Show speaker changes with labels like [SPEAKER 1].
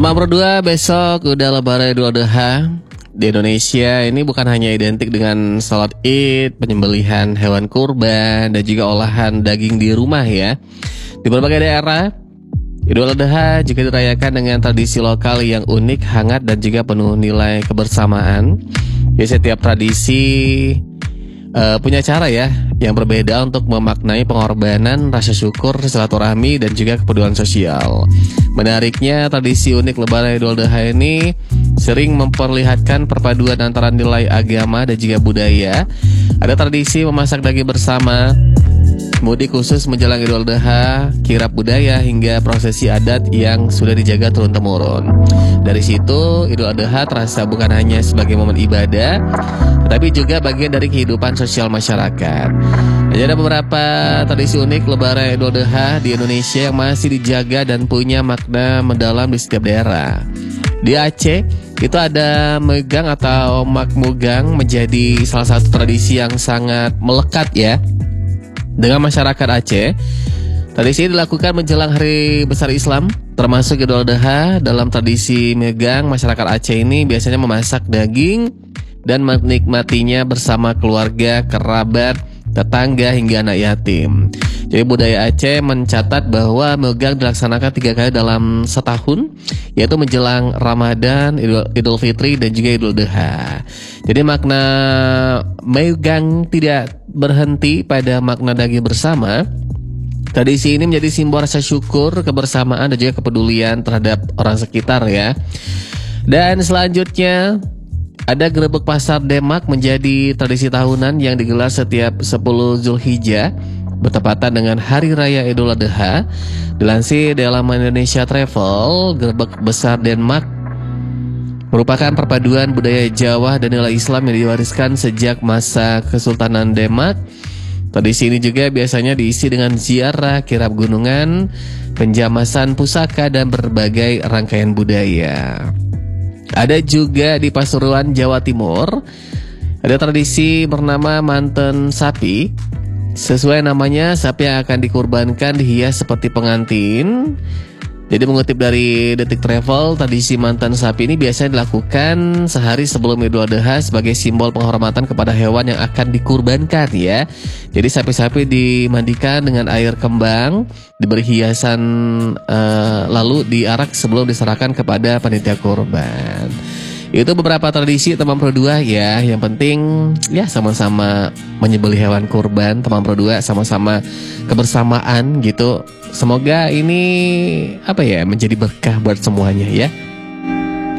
[SPEAKER 1] Teman berdua, besok udah Lebaran Idul Adha. Di Indonesia ini bukan hanya identik dengan sholat Id, penyembelihan hewan kurban, dan juga olahan daging di rumah ya. Di berbagai daerah, Idul Adha juga dirayakan dengan tradisi lokal yang unik, hangat, dan juga penuh nilai kebersamaan. Jadi setiap tradisi punya cara ya yang berbeda untuk memaknai pengorbanan, rasa syukur, silaturahmi, dan juga kepedulian sosial. Menariknya, tradisi unik Lebaran Idul Adha ini sering memperlihatkan perpaduan antara nilai agama dan juga budaya. Ada tradisi memasak daging bersama, mudik khusus menjelang Idul Adha, kirab budaya, hingga prosesi adat yang sudah dijaga turun-temurun. Dari situ, Idul Adha terasa bukan hanya sebagai momen ibadah, tetapi juga bagian dari kehidupan sosial masyarakat. Ada beberapa tradisi unik Lebaran Idul Adha di Indonesia yang masih dijaga dan punya makna mendalam di setiap daerah. Di Aceh, itu ada megang atau makmugang menjadi salah satu tradisi yang sangat melekat ya dengan masyarakat Aceh. Tradisi ini dilakukan menjelang Hari Besar Islam, termasuk Idul Adha. Dalam tradisi megang, masyarakat Aceh ini biasanya memasak daging dan menikmatinya bersama keluarga, kerabat, tetangga, hingga anak yatim. Jadi budaya Aceh mencatat bahwa megang dilaksanakan 3 kali dalam setahun, yaitu menjelang Ramadan, Idul Fitri, dan juga Idul Adha. Jadi makna megang tidak berhenti pada makna daging bersama. Tradisi ini menjadi simbol rasa syukur, kebersamaan, dan juga kepedulian terhadap orang sekitar ya. Dan selanjutnya ada Grebek Pasar Demak, menjadi tradisi tahunan yang digelar setiap 10 Zulhijjah bertepatan dengan Hari Raya Idul Adha. Dilansir dari laman Indonesia Travel, Grebek Besar Demak merupakan perpaduan budaya Jawa dan nilai Islam yang diwariskan sejak masa Kesultanan Demak. Tradisi ini juga biasanya diisi dengan ziarah, kirab gunungan, penjamasan pusaka, dan berbagai rangkaian budaya. Ada juga di Pasuruan, Jawa Timur, ada tradisi bernama Manten Sapi. Sesuai namanya, sapi yang akan dikurbankan dihias seperti pengantin. Jadi mengutip dari Detik Travel, tradisi mantan sapi ini biasanya dilakukan sehari sebelum Idul Adha sebagai simbol penghormatan kepada hewan yang akan dikurbankan ya. Jadi sapi-sapi dimandikan dengan air kembang, diberi hiasan, lalu diarak sebelum diserahkan kepada panitia kurban. Itu beberapa tradisi teman Pro 2 ya. Yang penting ya sama-sama menyembelih hewan kurban, teman Pro 2, sama-sama kebersamaan gitu. Semoga ini menjadi berkah buat semuanya ya.